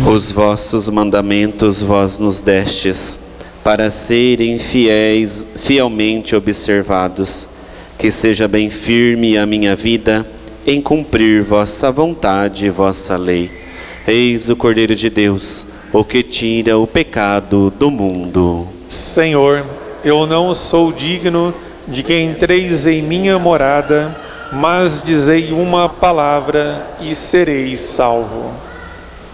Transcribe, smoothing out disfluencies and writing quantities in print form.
Os vossos mandamentos vós nos destes, para serem fielmente observados. Que seja bem firme a minha vida em cumprir vossa vontade e vossa lei. Eis o Cordeiro de Deus, o que tira o pecado do mundo. Senhor, eu não sou digno de que entreis em minha morada, mas dizei uma palavra e serei salvo.